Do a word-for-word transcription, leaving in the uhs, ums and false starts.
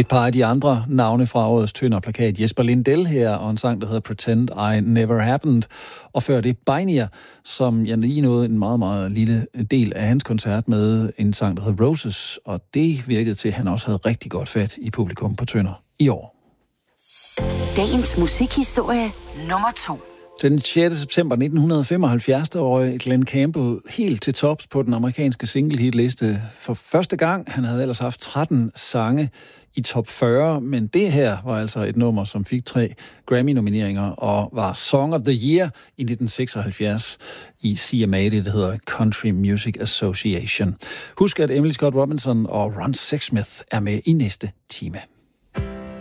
Et par af de andre navne fra årets Tønder-plakat. Jesper Lindell her, og en sang, der hedder Pretend I Never Happened. Og før det Beinir, som jeg lige nåede en meget, meget lille del af hans koncert med en sang, der hedder Roses. Og det virkede til, at han også havde rigtig godt fat i publikum på Tønder i år. Dagens musikhistorie nummer to. Den sjette september nitten femoghalvfjerds-årige Glenn Campbell helt til tops på den amerikanske single-hit-liste for første gang. Han havde ellers haft tretten sange i top fyrre, men det her var altså et nummer, som fik tre Grammy-nomineringer og var Song of the Year i nitten seksoghalvfjerds i C M A, det der hedder Country Music Association. Husk, at Emily Scott Robinson og Ron Sexsmith er med i næste time.